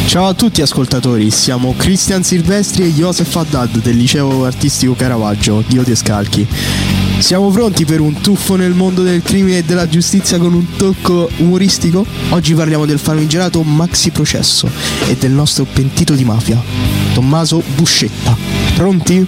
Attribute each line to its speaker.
Speaker 1: Ciao a tutti ascoltatori, siamo Cristian Silvestri e Joseph Haddad del liceo artistico Caravaggio di Odescalchi. Siamo pronti per un tuffo nel mondo del crimine e della giustizia con un tocco umoristico? Oggi parliamo del famigerato maxi processo e del nostro pentito di mafia, Tommaso Buscetta. Pronti?